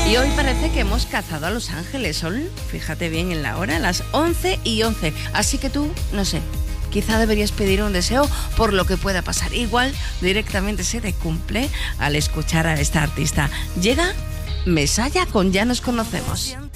Y hoy parece que hemos cazado a los ángeles. Son, fíjate bien en la hora, las 11:11. Así que tú, no sé, quizá deberías pedir un deseo por lo que pueda pasar. Igual directamente se te cumple al escuchar a esta artista. Llega Mesaya con Ya nos conocemos.